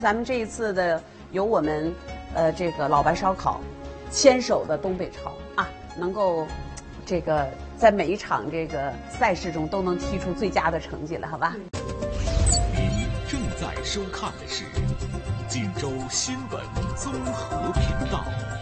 咱们这一次的有我们这个老白烧烤牵手的东北超啊，能够这个在每一场这个赛事中都能踢出最佳的成绩了，好吧？ 您正在收看的是锦州新闻综合频道。